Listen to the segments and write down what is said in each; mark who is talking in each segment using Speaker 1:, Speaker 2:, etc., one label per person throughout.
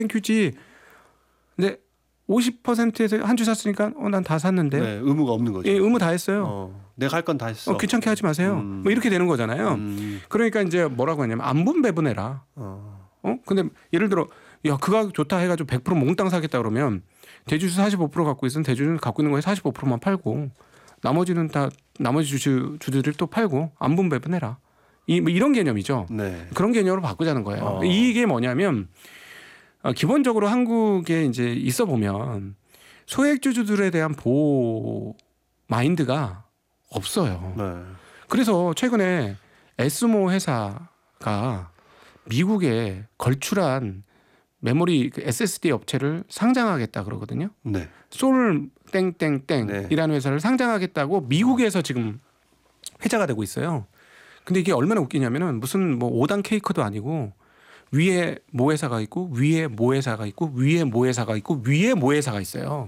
Speaker 1: 땡큐지. 근데 50%에서 한 주 샀으니까 난 다 샀는데.
Speaker 2: 네, 의무가 없는 거죠.
Speaker 1: 예, 의무 다 했어요.
Speaker 2: 내가 할 건 다 했어.
Speaker 1: 귀찮게 하지 마세요. 뭐 이렇게 되는 거잖아요. 그러니까 이제 뭐라고 하냐면 안분 배분해라. 근데 예를 들어 야 그가 좋다 해가지고 100% 몽땅 사겠다 그러면 대주주 45% 갖고 있으면 대주주는 갖고 있는 거에 45%만 팔고 나머지는 다 나머지 주주들을 또 팔고 안분 배분해라. 뭐 이런 개념이죠.
Speaker 2: 네.
Speaker 1: 그런 개념으로 바꾸자는 거예요. 이게 뭐냐면 기본적으로 한국에 이제 있어 보면 소액주주들에 대한 보호 마인드가 없어요.
Speaker 2: 네.
Speaker 1: 그래서 최근에 에스모 회사가 미국에 걸출한 메모리 SSD 업체를 상장하겠다 그러거든요.
Speaker 2: 네.
Speaker 1: 솔 땡땡땡이라는 회사를 상장하겠다고 미국에서 지금 회자가 되고 있어요. 근데 이게 얼마나 웃기냐면은 무슨 뭐 5단 케이크도 아니고 위에 모 회사가 있고 위에 모 회사가 있고 위에 모 회사가 있고 위에 모 회사가 있어요.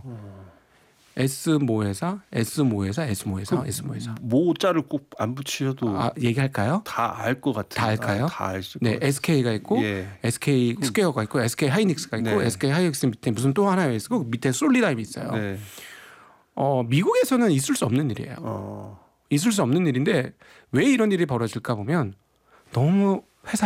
Speaker 1: S 모 회사, S 모 회사, S 모 회사, S 모 회사.
Speaker 2: 모자를 꼭 안 붙이셔도
Speaker 1: 얘기할까요?
Speaker 2: 다 알 것 같아요.
Speaker 1: 다 알까요?
Speaker 2: 다 알수
Speaker 1: 네, SK가 있고 SK 스퀘어가 있고 SK 하이닉스가 있고 SK 하이닉스 밑에 무슨 또 하나 있고 밑에 솔리다임이 있어요.
Speaker 2: 네.
Speaker 1: 미국에서는 있을 수 없는 일이에요. 있을 수 없는 일인데 왜 이런 일이 벌어질까 보면 너무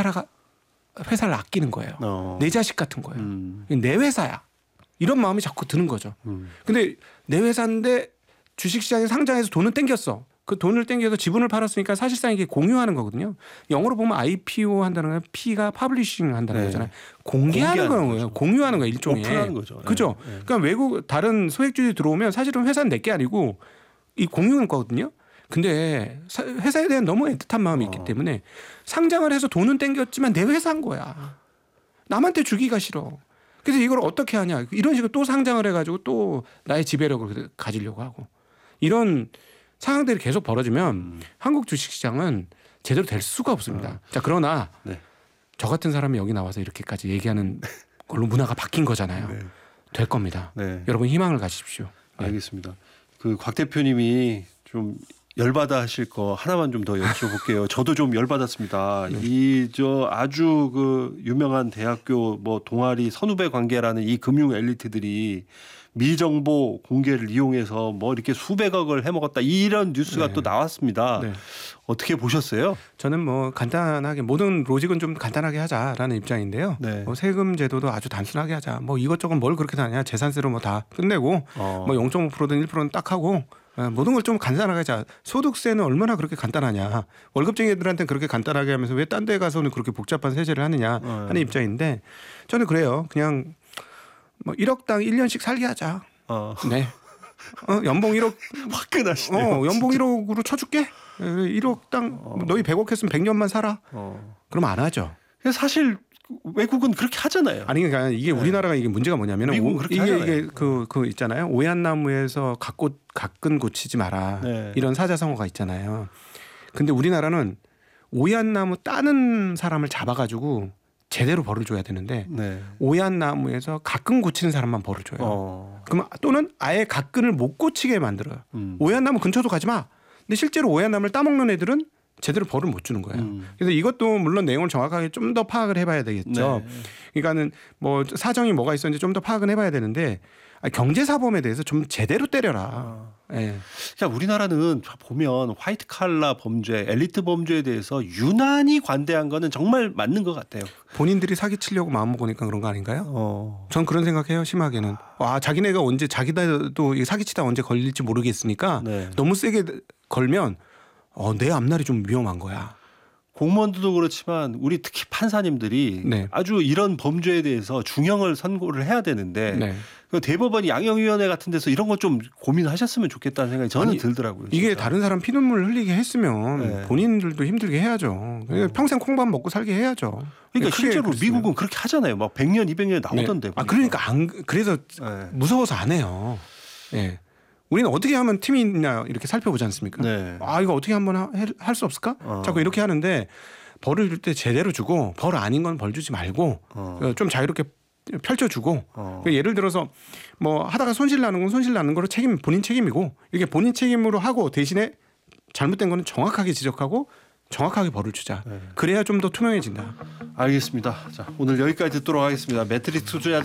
Speaker 1: 회사를 아끼는 거예요. 내 자식 같은 거예요. 내 회사야. 이런 마음이 자꾸 드는 거죠. 근데 내 회사인데 주식시장에 상장해서 돈을 땡겼어. 그 돈을 땡겨서 지분을 팔았으니까 사실상 이게 공유하는 거거든요. 영어로 보면 IPO 한다는 건 P가 퍼블리싱 한다는 거잖아요. 공개하는 거예요. 공유하는 거예요. 일종의.
Speaker 2: 오픈하는 거죠.
Speaker 1: 그죠?
Speaker 2: 네.
Speaker 1: 그러니까 외국 다른 소액주주 들어오면 사실은 회사는 내 게 아니고 이 공유는 거거든요. 근데 회사에 대한 너무 애틋한 마음이 있기 때문에 상장을 해서 돈은 땡겼지만 내 회사인 거야. 남한테 주기가 싫어. 그래서 이걸 어떻게 하냐. 이런 식으로 또 상장을 해가지고 또 나의 지배력을 가지려고 하고. 이런 상황들이 계속 벌어지면 한국 주식시장은 제대로 될 수가 없습니다. 자, 그러나 저 같은 사람이 여기 나와서 이렇게까지 얘기하는 걸로 문화가 바뀐 거잖아요. 될 겁니다. 여러분 희망을 가지십시오.
Speaker 2: 알겠습니다. 그 곽 대표님이 좀 열받아 하실 거 하나만 좀 더 여쭤볼게요. 저도 좀 열받았습니다. 아주 그 유명한 대학교 뭐 동아리 선후배 관계라는 이 금융 엘리트들이 미정보 공개를 이용해서 뭐 이렇게 수백억을 해먹었다 이런 뉴스가 또 나왔습니다. 어떻게 보셨어요?
Speaker 1: 저는 뭐 간단하게 모든 로직은 좀 간단하게 하자라는 입장인데요. 뭐 세금 제도도 아주 단순하게 하자. 뭐 이것저것 뭘 그렇게 다냐. 재산세로 뭐 다 끝내고 뭐 0.5%든 1%는 딱 하고 모든 걸 좀 간단하게 하자. 소득세는 얼마나 그렇게 간단하냐. 월급쟁이들한테는 그렇게 간단하게 하면서 왜 딴 데 가서는 그렇게 복잡한 세제를 하느냐 하는 입장인데 저는 그래요. 그냥 뭐 1억당 1년씩 살게 하자. 네. 연봉 1억
Speaker 2: 화끈하시네요.
Speaker 1: 연봉 1억으로 쳐줄게. 1억당 너희 100억 했으면 100년만 살아. 그럼 안 하죠.
Speaker 2: 사실 외국은 그렇게 하잖아요.
Speaker 1: 아니 그러니까 이게 우리나라가 이게 문제가 뭐냐면 이게 그 있잖아요. 오얏나무에서 가끔 고치지 마라. 이런 사자성어가 있잖아요. 근데 우리나라는 오얏나무 따는 사람을 잡아가지고 제대로 벌을 줘야 되는데 오얏나무에서 가끔 고치는 사람만 벌을 줘요. 그러면 또는 아예 가끔을 못 고치게 만들어요. 오얏나무 근처도 가지 마. 근데 실제로 오얏나무를 따먹는 애들은 제대로 벌을 못 주는 거예요. 그래서 이것도 물론 내용을 정확하게 좀 더 파악을 해봐야 되겠죠. 그러니까는 뭐 사정이 뭐가 있었는지 좀 더 파악은 해봐야 되는데 경제사범에 대해서 좀 제대로 때려라.
Speaker 2: 그러니까 우리나라는 보면 화이트 칼라 범죄, 엘리트 범죄에 대해서 유난히 관대한 거는 정말 맞는 것 같아요.
Speaker 1: 본인들이 사기치려고 마음먹으니까 그런 거 아닌가요? 전 그런 생각해요. 심하게는. 자기네가 언제 자기들도 사기치다 언제 걸릴지 모르겠으니까 너무 세게 걸면 내 앞날이 좀 위험한 거야.
Speaker 2: 공무원들도 그렇지만 우리 특히 판사님들이 아주 이런 범죄에 대해서 중형을 선고를 해야 되는데 대법원 양형위원회 같은 데서 이런 거 좀 고민하셨으면 좋겠다는 생각이 저는 들더라고요.
Speaker 1: 이게 다른 사람 피눈물 흘리게 했으면 본인들도 힘들게 해야죠. 평생 콩밥 먹고 살게 해야죠.
Speaker 2: 그러니까 실제로 미국은 그렇게 하잖아요. 막 100년, 200년 나오던데.
Speaker 1: 그러니까 그래서 무서워서 안 해요. 우리는 어떻게 하면 팀이 있냐 이렇게 살펴보지 않습니까? 이거 어떻게 한번 할 수 없을까? 자꾸 이렇게 하는데 벌을 줄 때 제대로 주고 벌 아닌 건 벌 주지 말고 좀 자유롭게 펼쳐주고 예를 들어서 뭐 하다가 손실 나는 건 손실 나는 거로 본인 책임이고 이게 본인 책임으로 하고 대신에 잘못된 거는 정확하게 지적하고 정확하게 벌을 주자. 그래야 좀 더 투명해진다.
Speaker 2: 알겠습니다. 자, 오늘 여기까지 듣도록 하겠습니다. 매트릭스 투자